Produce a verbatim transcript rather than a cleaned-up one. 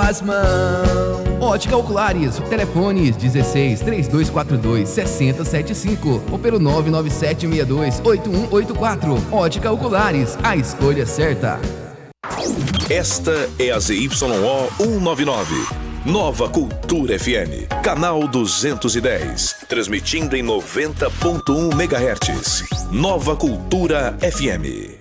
nas mãos. Ótica Oculares, telefones dezesseis, trinta e dois quarenta e dois, sessenta setenta e cinco ou pelo nove nove sete seis dois, oito um oito quatro. Ótica Oculares, a escolha certa. Esta é a Z Y O cento e noventa e nove, Nova Cultura F M, canal duzentos e dez, transmitindo em noventa ponto um megahertz. Nova Cultura F M.